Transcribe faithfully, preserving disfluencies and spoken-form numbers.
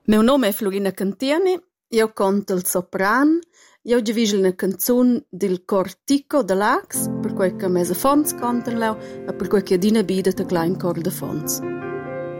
Meu nome è Florina Cantiani, io conto il sopran, io giavisce una canzone del Cortico dell'Ax, per quel che mese fons conten leu, e per quel che dina bida te klein cor de fons.